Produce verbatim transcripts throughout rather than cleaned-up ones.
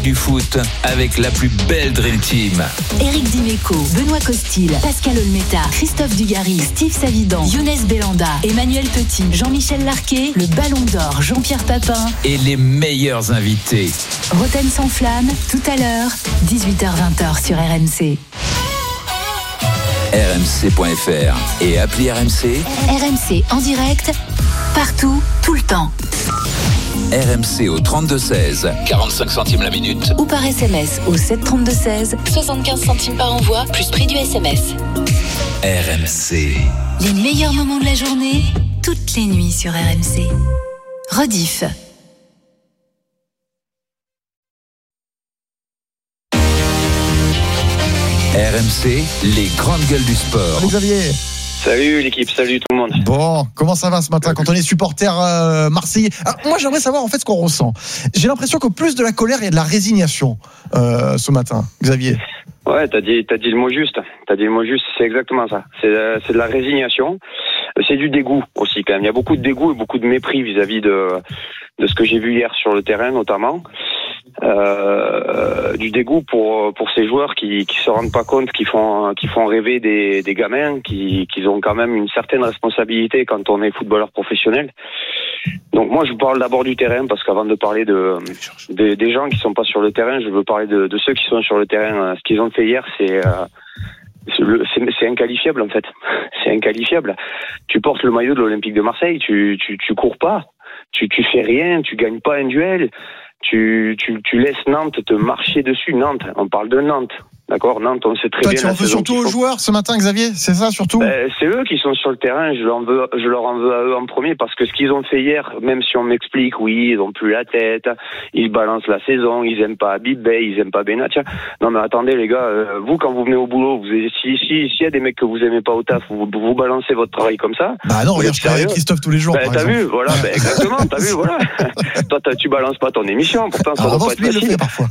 du foot avec la plus belle Dream Team. Éric Dimeco, Benoît Costil, Pascal Olmeta, Christophe Dugarry, Steve Savidan, Younes Belanda, Emmanuel Petit, Jean-Michel Larquet, le Ballon d'Or, Jean-Pierre Papin et les meilleurs invités. Roten sans flamme, tout à l'heure, dix-huit heures vingt sur R M C. R M C point F R et appli R M C. R M C en direct, partout, tout le temps. R M C au trente-deux seize, quarante-cinq centimes la minute. Ou par S M S au sept trente-deux seize, soixante-quinze centimes par envoi, plus prix du S M S. R M C. Les meilleurs moments de la journée, toutes les nuits sur R M C. Rediff. R M C, les grandes gueules du sport. Salut Xavier. Salut l'équipe, salut tout le monde. Bon, comment ça va ce matin quand on est supporter euh, marseillais? Alors, moi j'aimerais savoir en fait ce qu'on ressent. J'ai l'impression que plus de la colère, il y a de la résignation euh, ce matin, Xavier. Ouais, t'as dit, t'as dit le mot juste. T'as dit le mot juste, c'est exactement ça. C'est, c'est de la résignation. C'est du dégoût aussi quand même. Il y a beaucoup de dégoût et beaucoup de mépris vis-à-vis de, de ce que j'ai vu hier sur le terrain notamment. Euh, du dégoût pour pour ces joueurs qui qui se rendent pas compte, qui font qui font rêver des des gamins, qui qui ont quand même une certaine responsabilité quand on est footballeur professionnel. Donc moi je vous parle d'abord du terrain parce qu'avant de parler de, de des gens qui sont pas sur le terrain, je veux parler de de ceux qui sont sur le terrain. Ce qu'ils ont fait hier, c'est euh, c'est, c'est inqualifiable en fait. C'est inqualifiable. Tu portes le maillot de l'Olympique de Marseille, tu tu tu cours pas, tu tu fais rien, tu gagnes pas un duel. Tu, tu, tu laisses Nantes te marcher dessus. Nantes, on parle de Nantes. D'accord, Nantes, on sait très Toi, bien. Tu en veux surtout aux font... joueurs ce matin, Xavier? C'est ça surtout? Ben, c'est eux qui sont sur le terrain. Je leur, veux, je leur en veux à eux en premier parce que ce qu'ils ont fait hier, même si on m'explique, oui, ils ont plus la tête, ils balancent la saison, ils aiment pas Habib Bey, ils aiment pas Benatia. Non mais attendez les gars, euh, vous quand vous venez au boulot, vous si si s'il y a des mecs que vous aimez pas au taf, vous vous balancez votre travail comme ça. Bah non, regarde, je travaille avec Christophe tous les jours. Ben, t'as vu, voilà, ben, exactement, t'as vu, voilà. Toi, t'as, tu balances pas ton émission, pourtant ça va pas être facile. Le fait parfois.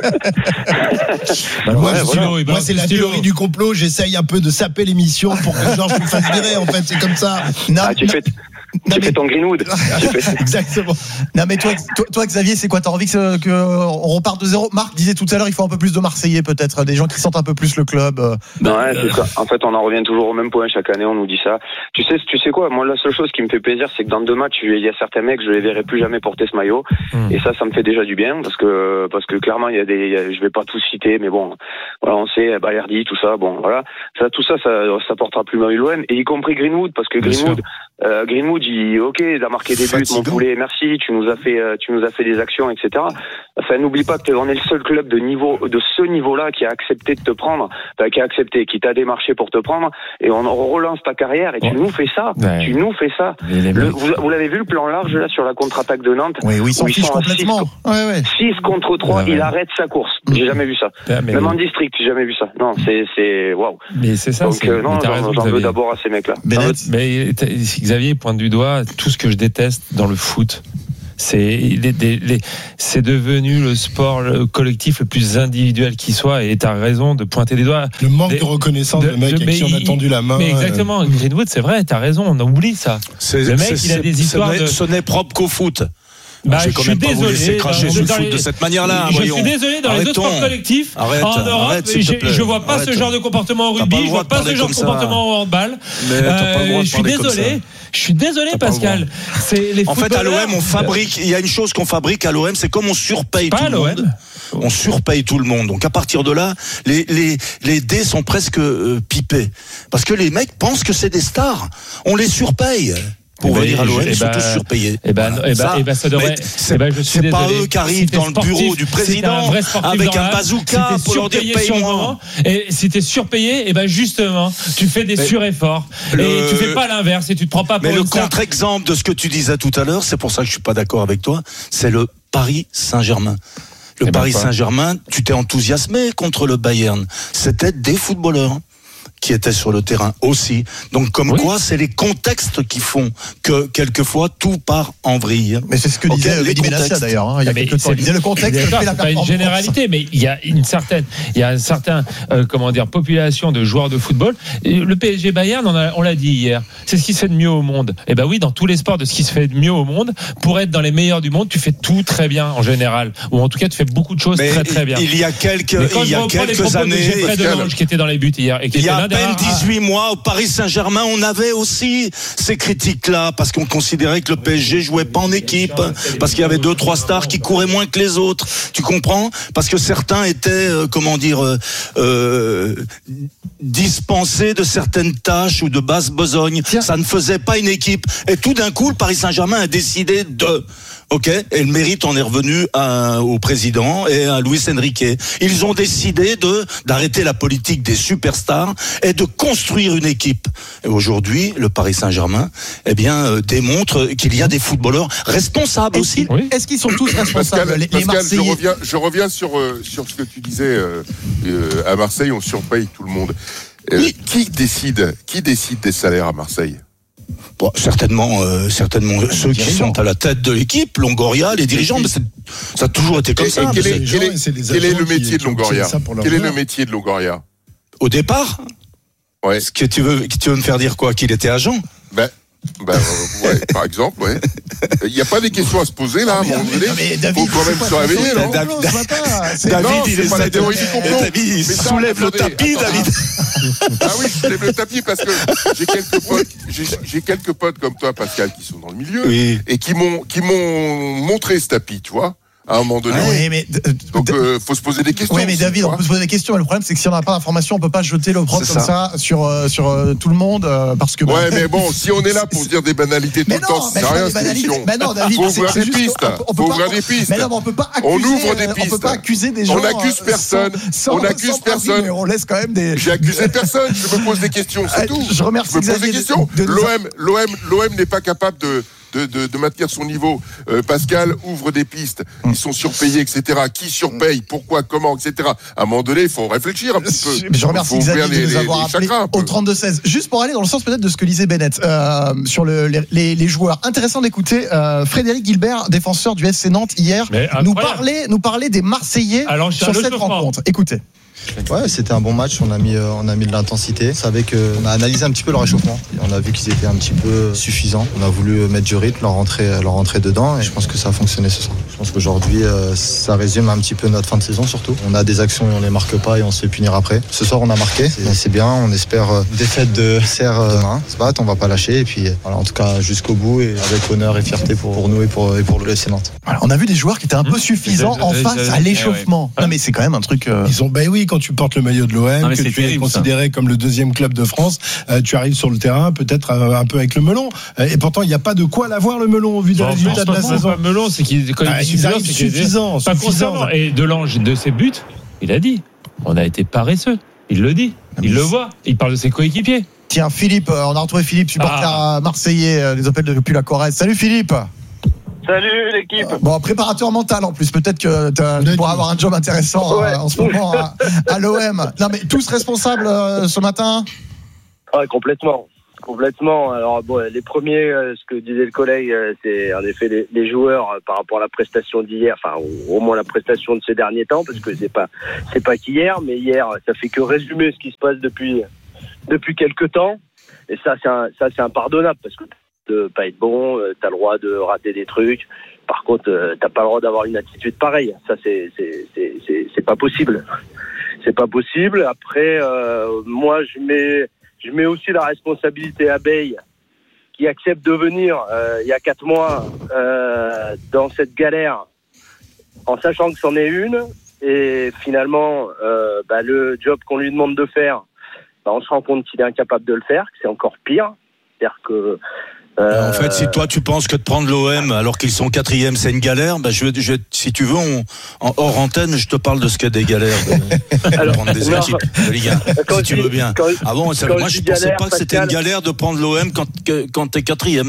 bah, moi, ouais, voilà. moi, moi, c'est la théorie du complot. J'essaye un peu de saper l'émission pour que Georges me fasse virer. En fait, c'est comme ça. Non, ah, tu fais, tu mais... fais ton Greenwood. Exactement. Non, mais toi, toi, toi, Xavier, c'est quoi? T'as envie que, que on reparte de zéro? Marc disait tout à l'heure, il faut un peu plus de Marseillais, peut-être, des gens qui sentent un peu plus le club. Non, ouais, c'est ça. En fait, on en revient toujours au même point chaque année. On nous dit ça. Tu sais, tu sais quoi? Moi, la seule chose qui me fait plaisir, c'est que dans deux matchs, il y a certains mecs, je les verrai plus jamais porter ce maillot. Mmh. Et ça, ça me fait déjà du bien parce que parce que clairement, il y a des, il y a, je vais pas tout citer, mais bon, voilà, on sait, Balerdi, tout ça, bon, voilà, ça, tout ça, ça, ça portera plus mal l'O M, et y compris Greenwood, parce que Greenwood, euh, Greenwood, il, ok, il a marqué des buts, mon poulet, merci, tu nous as fait, tu nous as fait des actions, et cetera. Enfin, n'oublie pas que on est le seul club de niveau, de ce niveau-là qui a accepté de te prendre, enfin, qui a accepté, qui t'a démarché pour te prendre, et on relance ta carrière, et tu oh. nous fais ça, ouais. tu nous fais ça. Le, vous, vous l'avez vu le plan large là sur la contre-attaque de Nantes? Oui, oui, ils s'en fichent complètement. six, ouais, ouais. six contre trois, ouais, il ouais. arrête sa course. J'ai jamais vu ça. Ouais, Même oui. en district, j'ai jamais vu ça. Non, c'est, c'est, waouh. Mais c'est ça. Donc, c'est... euh, non, j'en, raison, j'en veux d'abord à ces mecs-là. Mais, mais Xavier pointe du doigt tout ce que je déteste dans le foot. C'est, les, les, les, c'est devenu le sport le collectif le plus individuel qui soit, et t'as raison de pointer des doigts. Le manque des, de reconnaissance de, de mec avec qui on a tendu la main. Mais exactement, euh... Greenwood, c'est vrai, t'as raison, on oublie ça. C'est, le mec, c'est, il a des histoires. Ce n'est, de... ce n'est propre qu'au foot. Bah, J'ai je quand suis même pas désolé. voulu cracher sur le foot les... de cette manière-là. Je voyons. suis désolé, dans Arrêtons. les autres sports collectifs, arrête, en Europe, arrête, je, je vois pas arrête. ce genre de comportement au rugby, je vois pas ce genre de comportement au handball. Euh, je suis désolé. Je suis désolé, Pascal. C'est les en fait, à l'O M, on fabrique. Il y a une chose qu'on fabrique à l'O M, c'est comme on surpaye tout le monde. On surpaye tout le monde. Donc à partir de là, les les les dés sont presque euh, pipés parce que les mecs pensent que c'est des stars. On les surpaye. Pour eh venir ben, à l'O M, ils sont ben, tous surpayés. Et ben, voilà. et ben, ça, et ben, ça devrait. C'est, eh ben, je suis c'est pas eux qui arrivent si dans sportif, le bureau du président un avec un bazooka si pour leur dire paye-moi. Et si t'es surpayé, et ben justement, tu fais des mais surefforts le... et tu fais pas l'inverse et tu te prends pas pour mais une le star. contre-exemple de ce que tu disais tout à l'heure, c'est pour ça que je suis pas d'accord avec toi, c'est le Paris Saint-Germain. Le eh Paris ben Saint-Germain, tu t'es enthousiasmé contre le Bayern. C'était des footballeurs. qui étaient sur le terrain aussi. Donc comme oui. quoi, c'est les contextes qui font que quelquefois tout part en vrille. Mais c'est ce que Okay, disait les Mehdi Benassia d'ailleurs. Hein, il y a mais quelques temps, il disait le contexte fait la c'est pas une performance. généralité, mais il y a une certaine, il y a un certain, euh, comment dire, population de joueurs de football. Et le P S G Bayern, on, a, on l'a dit hier, c'est ce qui se fait de mieux au monde. Et ben oui, dans tous les sports, de ce qui se fait de mieux au monde, pour être dans les meilleurs du monde, tu fais tout très bien en général, ou en tout cas tu fais beaucoup de choses mais très très bien. Il y a quelques, mais quand il y je a reprends les quelques propos de années, Geoffrey Delange qui était dans les buts hier, et qui il y était a l'un à des peine rares- dix-huit mois au Paris Saint-Germain, on avait aussi ces critiques-là parce qu'on considérait que le P S G jouait pas en équipe, parce qu'il y avait deux trois stars qui couraient moins que les autres. Tu comprends ? Parce que certains étaient, euh, comment dire, euh, euh, dispensés de certaines tâches ou de basse besogne. Tiens. Ça ne faisait pas une équipe. Et tout d'un coup, le Paris Saint-Germain a décidé de. Ok, et le mérite en est revenu à, au président et à Luis Enrique. Ils ont décidé de d'arrêter la politique des superstars et de construire une équipe. Et aujourd'hui, le Paris Saint-Germain, eh bien, euh, démontre qu'il y a des footballeurs responsables Est-ce aussi. qu'ils, Oui. est-ce qu'ils sont tous responsables, Pascal, les, les Pascal, je Marseillais? reviens, je reviens sur, euh, sur ce que tu disais. Euh, euh, à Marseille, on surpaye tout le monde. Euh, Oui. Qui décide, qui décide des salaires à Marseille ? Bon, certainement, euh, certainement ceux qui sont à la tête de l'équipe, Longoria, les dirigeants, mais c'est, ça a toujours été comme Et- ça. et quel c'est est, les quel gens est- et c'est les quel est agents le qui- métier de qui Longoria obtiennent ça pour leur Quel est le joueurs. métier de Longoria Au départ, Ouais. est-ce que tu veux, tu veux me faire dire quoi ? Qu'il était agent ? Ben, ben euh, ouais, par exemple, ouais. Il n'y a pas des questions à se poser là, à un moment donné. Non, mais David, Faut quand c'est même quoi se ta réveiller, théorie non du complot ce matin C'est- Non, David, c'est il est pas la sa- théorie du complot. David, il Mais ça, soulève le attendez, tapis, attends, David. Ah oui, je soulève le tapis parce que j'ai quelques potes, j'ai, j'ai quelques potes comme toi, Pascal, qui sont dans le milieu Oui. et qui m'ont, qui m'ont montré ce tapis, tu vois, à un moment donné. Ah oui, mais, euh, Donc, euh, faut se poser des questions. oui, mais aussi, David, tu on vois. peut se poser des questions. Mais le problème, c'est que si on n'a pas d'informations, on peut pas jeter l'opprobre C'est comme ça, sur euh, sur euh, tout le monde, euh, parce que. Ouais, mais bon, si on est là pour dire des banalités tout Mais le temps, non, ça mais sert à c'est rien des cette banalités. émission. Mais non, David, Faut c'est- ouvrir c'est des juste pistes. qu'on- on peut Faut pas- ouvrir des pistes. Mais non, mais on peut pas accuser. On ouvre des euh, On peut pistes. pas accuser des gens. On n'accuse euh, personne. sans- On n'accuse sans principe, personne. mais on laisse quand même des. J'ai accusé personne, je me pose des questions, c'est Euh, tout. je remercie me pose Xavier des de- questions. de nous- L'O M, l'O M, l'O M n'est pas capable de, de, de, de maintenir son niveau. Euh, Pascal ouvre des pistes. Ils sont surpayés, et cetera. Qui surpaye? Pourquoi? Comment? et cetera. À un moment donné, il faut réfléchir un petit peu. Je remercie Faut ouvrir Xavier les- de nous les- avoir les appelé chakras un peu. au trente-deux seize. Juste pour aller dans le sens peut-être de ce que disait Bennett euh, sur le, les, les, les joueurs. Intéressant d'écouter euh, Frédéric Gilbert, défenseur du S C Nantes hier, Mais nous incroyable. parler, nous parler des Marseillais Alors, je suis sur à cette l'échauffement. rencontre. Écoutez. Ouais, c'était un bon match. On a mis, euh, on a mis de l'intensité. On savait que, on a analysé un petit peu leur échauffement. Et on a vu qu'ils étaient un petit peu suffisants. On a voulu mettre du rythme, leur rentrer, leur rentrer dedans. Et je pense que ça a fonctionné ce soir. Je pense qu'aujourd'hui, euh, ça résume un petit peu notre fin de saison surtout. On a des actions et on les marque pas et on se fait punir après. Ce soir, on a marqué. C'est, c'est bien. On espère euh, une défaite de Serre euh, demain. Se battre, on va pas lâcher. Et puis, voilà, en tout cas, jusqu'au bout et avec honneur et fierté pour, pour nous et pour, et pour le F C Nantes. Voilà, on a vu des joueurs qui étaient un peu Mmh. suffisants Ils- en ils- face ils- à l'échauffement. ouais. Non mais c'est quand même un truc. euh, Ils ont, ben oui, quand tu portes le maillot de l'O M, Non, mais que c'est tu es terrible, considéré comme le deuxième club de France, euh, tu arrives sur le terrain peut-être euh, un peu avec le melon. Euh, et pourtant, il n'y a pas de quoi l'avoir le melon au vu des Bon, résultats de la franchement, saison. pas Melon, c'est qu'il quand Ah, il dit ils suffisant, arrivent c'est qu'il est- suffisants, Pas suffisants. constamment. Et Delange, de ses buts, il a dit, on a été paresseux. Il le dit, il le voit. Il parle de ses coéquipiers. Tiens, Philippe, euh, on a retrouvé Philippe, supporter Ah. euh, marseillais, euh, les appels depuis la Corrèze. Salut Philippe. Salut l'équipe. Euh, Bon, préparateur mental en plus. Peut-être que t'as- tu pourras avoir un job intéressant euh, Ouais. en ce moment à, à l'O M. Non mais tous responsables euh, ce matin. Ah, complètement. Complètement. Alors bon, les premiers, euh, ce que disait le collègue, euh, c'est en effet les, les joueurs euh, par rapport à la prestation d'hier, enfin au, au moins la prestation de ces derniers temps, parce que c'est pas c'est pas qu'hier, mais hier ça fait que résumer ce qui se passe depuis depuis quelques temps. Et ça c'est un, ça c'est impardonnable parce que de pas être bon, euh, t'as le droit de rater des trucs. Par contre, euh, t'as pas le droit d'avoir une attitude pareille. Ça c'est c'est c'est c'est, c'est pas possible. C'est pas possible. Après, euh, moi je mets Je mets aussi la responsabilité à Bey, qui accepte de venir euh, il y a quatre mois euh, dans cette galère, en sachant que c'en est une, et finalement, euh, bah, le job qu'on lui demande de faire, bah, on se rend compte qu'il est incapable de le faire, que c'est encore pire. C'est-à-dire que En fait, si toi tu penses que de prendre l'O M alors qu'ils sont quatrième, c'est une galère, bah je, vais- je, vais- si tu veux, on, en hors antenne, je te parle de ce qu'est des galères de, de Alors, prendre des non, équipes de Ligue un, quand si tu je veux dis- bien. quand- Ah bon, ça- quand moi je je dis pensais galère, pas que c'était une Pascal- galère de prendre l'O M quand, que- quand t'es quatrième, tu vois.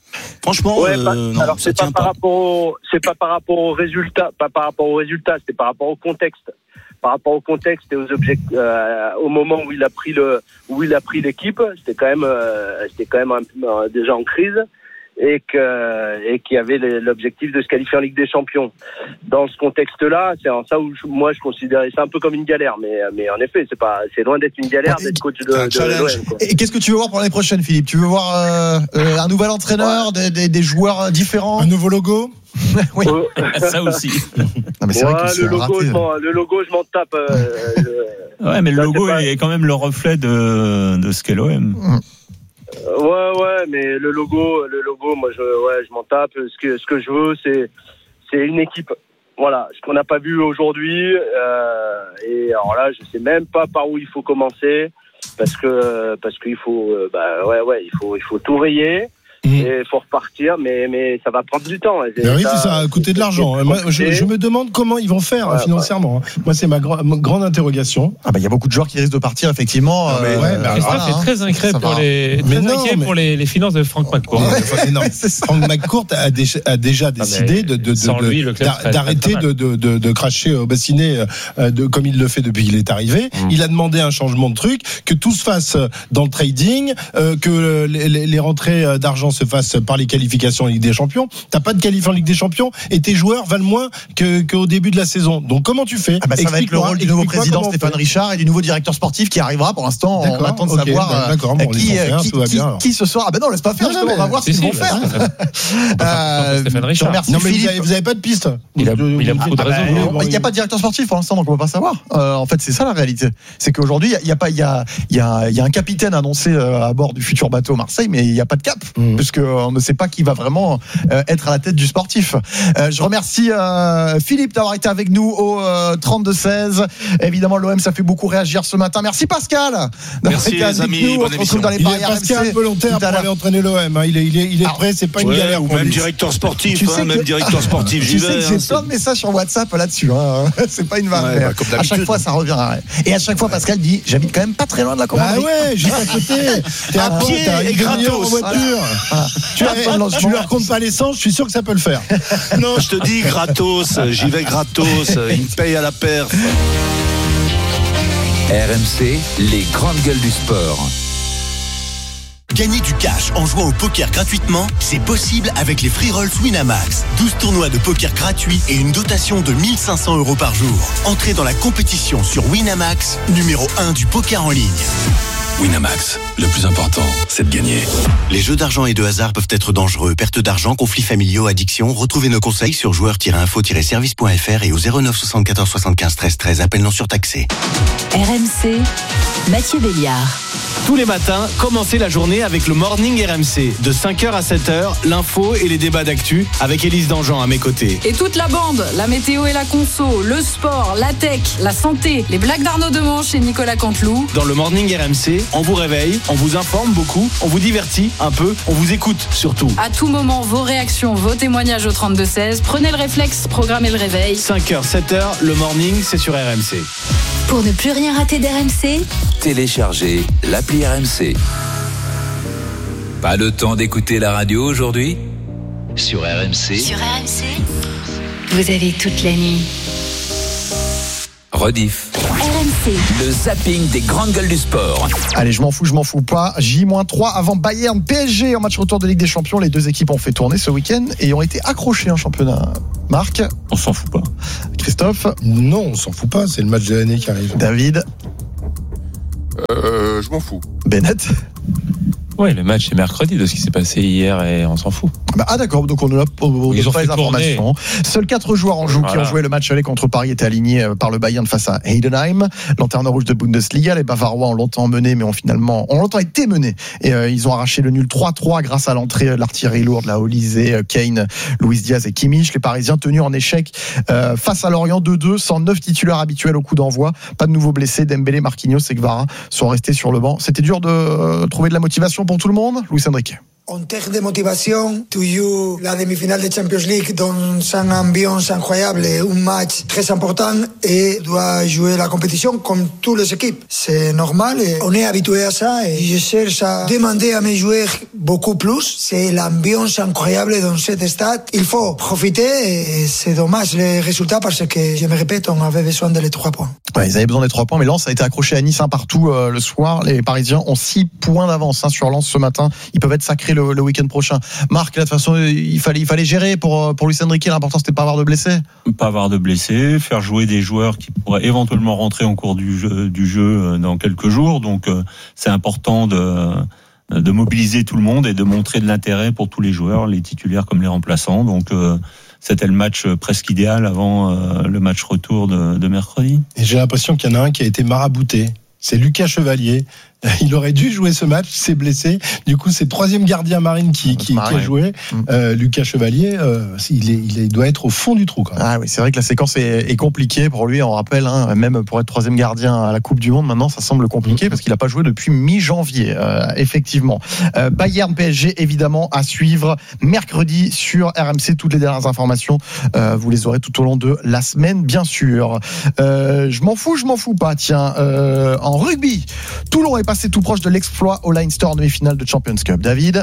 Franchement, ouais, euh, pas, non, alors ça c'est pas tient par pas. rapport au, c'est pas par rapport au résultat, pas par rapport au résultat, c'est par rapport au contexte, par rapport au contexte et aux objectifs, euh, au moment où il a pris le, où il a pris l'équipe, c'était quand même, euh, c'était quand même un, euh, déjà en crise. Et que et qu'il y avait l'objectif de se qualifier en Ligue des Champions. Dans ce contexte-là, c'est en ça où je, moi je considérais ça un peu comme une galère, mais mais en effet, c'est pas c'est loin d'être une galère d'être coach de, de l'O M. Quoi. Et qu'est-ce que tu veux voir pour l'année prochaine, Philippe? Tu veux voir euh, euh, un nouvel entraîneur, ouais. des, des, des joueurs différents, un nouveau logo? Oui, ça aussi. Non, mais c'est ouais, vrai que le logo, je m'en, le logo, je m'en tape. Euh, le... Ouais, mais le ça, logo pas... est quand même le reflet de de ce qu'est l'O M. Mmh. Ouais, ouais, mais le logo, le logo, moi, je, ouais, je m'en tape. Ce que, ce que je veux, c'est, c'est une équipe. Voilà, ce qu'on n'a pas vu aujourd'hui. Euh, et alors là, je sais même pas par où il faut commencer, parce que, parce qu'il faut, euh, bah, ouais, ouais, il faut, il faut tout rayer. Mmh. Et il faut repartir, mais, mais ça va prendre du temps. Ben oui, ça, ça va coûter de l'argent. Moi, je, je me demande comment ils vont faire ouais, financièrement. Ouais. Moi, c'est ma, gra- ma grande interrogation. Ah bah il y a beaucoup de joueurs qui risquent de partir effectivement. Ah, mais, euh, ouais, bah, Christophe voilà, est très inquiet pour les, très non, inquiet mais... pour les, les finances de Franck McCourt. Ouais, non, Franck McCourt a, dé- a déjà décidé ah, de, de, de, lui, de, d'a, d'arrêter de, de, de, de cracher au bassinet euh, de, comme il le fait depuis qu'il est arrivé. Mmh. Il a demandé un changement de truc, que tout se fasse dans le trading, euh, que les, les, les rentrées d'argent se fassent par les qualification en Ligue des Champions. T'as pas de qualif en Ligue des Champions et tes joueurs valent moins que, qu'au début de la saison. Donc comment tu fais? Ah bah ça va être le rôle du nouveau président Stéphane Richard et du nouveau directeur sportif qui arrivera. Pour l'instant, d'accord, on attend de okay, savoir bah, bon, qui, faire, qui, qui, qui, qui ce soir. Ah ben non, laisse pas faire. Justement, on va voir ce qu'ils vont faire. Stéphane Richard. Non mais vous avez, vous avez pas de piste. Il a, il a beaucoup de raisons. Il n'y a pas de directeur sportif pour l'instant, donc on va pas savoir. En fait, c'est ça la réalité. C'est qu'aujourd'hui, il y a pas, il y a, il y a, il y a un capitaine annoncé à bord du futur bateau Marseille, mais il n'y a pas de cap, puisque on ne sait pas qui va vraiment Euh, être à la tête du sportif. Euh, je remercie euh, Philippe d'avoir été avec nous au euh, trente-deux seize. Évidemment, l'O M, ça fait beaucoup réagir ce matin. Merci Pascal d'avoir Merci été avec amis, nous. On se retrouve dans les paris R M C. Pascal volontaire pour aller entraîner l'O M. Hein. Il est, il est, il est Alors, prêt. C'est pas une ouais, galère. Ou même directeur sportif. Tu hein, même que... directeur sportif. J'y tu vais. Sais que j'ai plein de messages sur WhatsApp là-dessus. Hein. C'est pas une vanne. Ouais, bah, à chaque fois, ça revient. Et à chaque fois, Pascal dit, j'habite quand même pas très loin de la commanderie. Ah ouais, juste à côté. T'es à pied et gratos en voiture. Tu leur comptes pas l'essence. Je suis sûr que ça peut le faire. Non, je te dis gratos, j'y vais gratos, il me paye à la perf. R M C, les grandes gueules du sport. Gagner du cash en jouant au poker gratuitement, c'est possible avec les free rolls Winamax. douze tournois de poker gratuits et une dotation de mille cinq cents euros par jour. Entrez dans la compétition sur Winamax, numéro un du poker en ligne. Winamax, le plus important, c'est de gagner. Les jeux d'argent et de hasard peuvent être dangereux. Perte d'argent, conflits familiaux, addiction. Retrouvez nos conseils sur joueurs tiret info tiret service point f r et au zéro neuf soixante-quatorze soixante-quinze treize treize. Appel non surtaxé. R M C, Mathieu Béliard. Tous les matins, commencez la journée avec le Morning R M C. De cinq heures à sept heures, l'info et les débats d'actu avec Élise Dangean à mes côtés. Et toute la bande, la météo et la conso, le sport, la tech, la santé, les blagues d'Arnaud Demanche et Nicolas Canteloup. Dans le Morning R M C, on vous réveille, on vous informe beaucoup, on vous divertit un peu, on vous écoute surtout. À tout moment, vos réactions, vos témoignages au trente-deux seize. Prenez le réflexe, programmez le réveil. cinq heures, sept heures, le Morning, c'est sur R M C. Pour ne plus rien rater d'R M C, téléchargez l'appli R M C. Pas le temps d'écouter la radio aujourd'hui? Sur R M C. Sur R M C, vous avez toute la nuit. Rediff. R M C. Le zapping des grandes gueules du sport. Allez, je m'en fous, je m'en fous pas. J trois avant Bayern P S G en match retour de Ligue des Champions. Les deux équipes ont fait tourner ce week-end et ont été accrochées en championnat. Marc? On s'en fout pas. Christophe? Non, on s'en fout pas. C'est le match de l'année qui arrive. David? Euh, je m'en fous. Bennett? Ouais, le match est mercredi de ce qui s'est passé hier et on s'en fout. Bah, ah d'accord, donc on ne l'a pas les informations. Seuls quatre joueurs en joue voilà. qui ont joué le match aller contre Paris étaient alignés par le Bayern face à Heidenheim. Lanterne rouge de Bundesliga, les Bavarois ont longtemps mené, mais ont finalement ont longtemps été menés. Et euh, ils ont arraché le nul trois trois grâce à l'entrée de l'artillerie lourde, la Olysée, Kane, Luis Diaz et Kimmich. Les Parisiens tenus en échec euh, face à Lorient deux deux, cent neuf titulaires habituels au coup d'envoi. Pas de nouveaux blessés, Dembélé, Marquinhos et Kvara sont restés sur le banc. C'était dur de euh, trouver de la motivation pour tout le monde, Luis Enrique. En termes de motivation, to you, la demi-finale de Champions League dans une ambiance incroyable, un match très important et doit jouer la compétition comme toutes les équipes. C'est normal et on est habitué à ça et je cherche à demander à mes joueurs beaucoup plus. C'est l'ambiance incroyable dans cet stade. Il faut profiter et c'est dommage les résultats parce que, je me répète, on avait besoin de les trois points. Ouais, ils avaient besoin des trois points, mais Lens a été accroché à Nice un partout euh, le soir. Les Parisiens ont six points d'avance hein, sur Lens ce matin. Ils peuvent être sacrés le, le week-end prochain. Marc, là, de toute façon, il fallait, il fallait gérer pour, pour Luis Enrique. L'important, c'était pas avoir de blessés. Pas avoir de blessés, faire jouer des joueurs qui pourraient éventuellement rentrer en cours du jeu, du jeu dans quelques jours. Donc, euh, c'est important de, de mobiliser tout le monde et de montrer de l'intérêt pour tous les joueurs, les titulaires comme les remplaçants. Donc, euh, c'était le match presque idéal avant euh, le match retour de, de mercredi. Et j'ai l'impression qu'il y en a un qui a été marabouté. C'est Lucas Chevalier. Il aurait dû jouer ce match, il s'est blessé. Du coup, c'est le troisième gardien Marine qui, qui, qui a joué. Euh, Lucas Chevalier, euh, il, est, il, est, il doit être au fond du trou. Quand même. Ah oui, c'est vrai que la séquence est, est compliquée pour lui. On rappelle, hein, même pour être troisième gardien à la Coupe du Monde, maintenant, ça semble compliqué mmh. parce qu'il n'a pas joué depuis mi-janvier, euh, effectivement. Euh, Bayern P S G, évidemment, à suivre mercredi sur R M C. Toutes les dernières informations, euh, vous les aurez tout au long de la semaine, bien sûr. Euh, je m'en fous, je m'en fous pas. Tiens, euh, en rugby, Toulon est passé tout proche de l'exploit au Leinster en demi-finale de Champions Cup. David?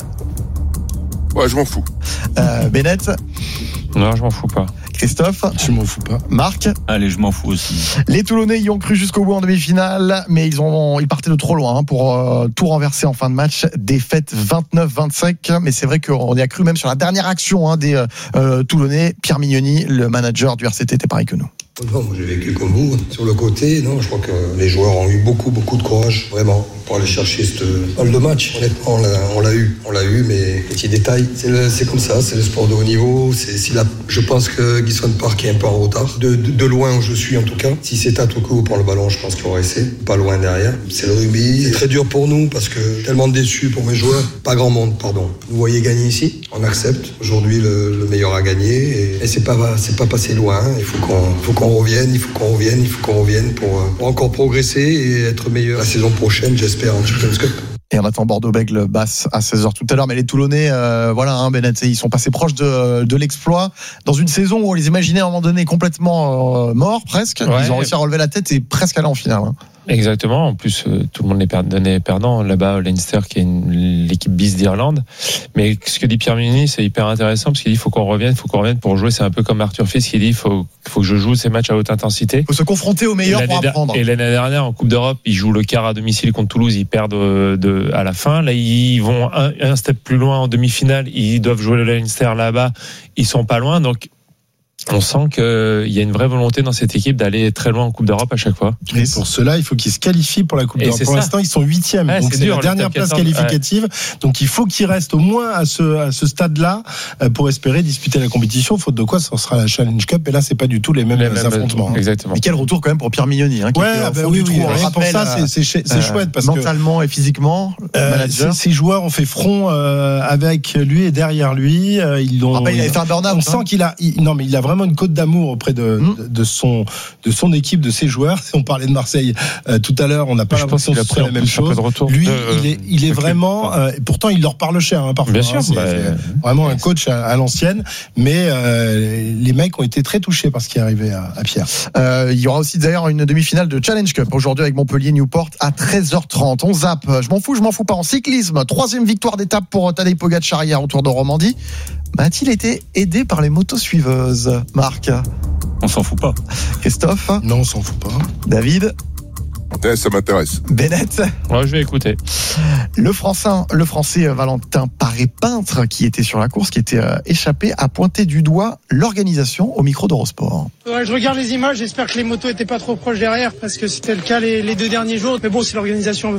Ouais, je m'en fous. Euh, Bennett? Non, je m'en fous pas. Christophe? Je m'en fous pas. Marc? Allez, je m'en fous aussi. Les Toulonnais y ont cru jusqu'au bout en demi-finale, mais ils ont, ils partaient de trop loin hein, pour euh, tout renverser en fin de match. Défaite vingt-neuf vingt-cinq, mais c'est vrai qu'on y a cru même sur la dernière action hein, des euh, Toulonnais. Pierre Mignoni, le manager du R C T, était pareil que nous. Non, moi j'ai vécu comme vous. Sur le côté, non, je crois que les joueurs ont eu beaucoup, beaucoup de courage, vraiment, pour aller chercher cette balle de match. Honnêtement, on l'a, on l'a eu, on l'a eu, mais petit détail, c'est, le, c'est comme ça, c'est le sport de haut niveau. C'est, si la, je pense que Guisson Park est un peu en retard, de, de, de loin où je suis en tout cas. Si c'est Tatoku pour le ballon, je pense qu'il aurait essayé, pas loin derrière. C'est le rugby, c'est très dur pour nous parce que tellement déçu pour mes joueurs, pas grand monde, pardon. Vous voyez gagner ici, on accepte. Aujourd'hui, le, le meilleur a gagné et, et c'est pas, c'est pas passé loin. Il faut qu'on, faut qu'on On revienne, il faut qu'on revienne, il faut qu'on revienne pour, pour encore progresser et être meilleur la saison prochaine, j'espère, en Champions Cup. Et on attend Bordeaux-Bègles basse à seize heures tout à l'heure. Mais les Toulonnais, euh, voilà, hein, Bennett, ils sont passés proches de, de l'exploit dans une saison où on les imaginait à un moment donné complètement euh, morts, presque. Ouais. Ils ont réussi à relever la tête et presque aller en finale. Hein. Exactement. En plus, euh, tout le monde est perdant, perdant là-bas, Leinster, qui est une, l'équipe bis d'Irlande. Mais ce que dit Pierre Mignoni, c'est hyper intéressant parce qu'il dit il faut qu'on revienne, il faut qu'on revienne pour jouer. C'est un peu comme Arthur Fils qui dit il faut, faut que je joue ces matchs à haute intensité. Il faut se confronter aux meilleurs pour apprendre. Et l'année dernière, en Coupe d'Europe, ils jouent le quart à domicile contre Toulouse, ils perdent de, de, à la fin. Là, ils vont un, un step plus loin en demi-finale, ils doivent jouer le Leinster là-bas, ils sont pas loin. Donc, on sent qu'il y a une vraie volonté dans cette équipe d'aller très loin en Coupe d'Europe à chaque fois. Et pour cela, il faut qu'ils se qualifient pour la Coupe d'Europe. Pour ça. L'instant, ils sont huitièmes. Ouais, donc c'est, c'est dur, la dernière place qualificative. Ouais. Donc il faut qu'ils restent au moins à ce, à ce stade-là pour espérer disputer la compétition. Faute de quoi, ça sera la Challenge Cup. Et là, c'est pas du tout les mêmes, les mêmes affrontements. Hein. Exactement. Mais quel retour quand même pour Pierre Mignoni. Hein, qui ouais, bah oui, oui. Rien pour ça, c'est, c'est, c'est, c'est euh, chouette. Parce mentalement que, et physiquement, euh, ces joueurs ont fait front euh, avec lui et derrière lui. Euh, ils ont, rappelle, il avait fait un burn-out. On sent qu'il a, il, non, mais il a vraiment une côte d'amour auprès de, de, de son de son équipe, de ses joueurs. On parlait de Marseille euh, tout à l'heure, on n'a pas l'impression que c'est la même chose. Lui, euh, il est il est vraiment euh, pourtant il leur parle cher hein, parfois. Bien sûr, hein, c'est, bah, c'est vraiment un coach à, à l'ancienne, mais euh, les mecs ont été très touchés par ce qui est arrivé à, à Pierre. Euh, il y aura aussi d'ailleurs une demi-finale de Challenge Cup aujourd'hui avec Montpellier Newport à treize heures trente. On zappe. Je m'en fous, je m'en fous pas. En cyclisme, troisième victoire d'étape pour Tadej Pogačar hier au Tour de Romandie. A-t-il été aidé par les motos suiveuses, Marc? On s'en fout pas. Christophe? Non, on s'en fout pas. David? Ouais, ça m'intéresse. Bennett? Ouais, je vais écouter. Le français, le français Valentin Paré-Peintre, qui était sur la course, qui était euh, échappé, a pointé du doigt l'organisation au micro d'Eurosport. Ouais, je regarde les images, j'espère que les motos étaient pas trop proches derrière, parce que c'était le cas les, les deux derniers jours. Mais bon, c'est l'organisation.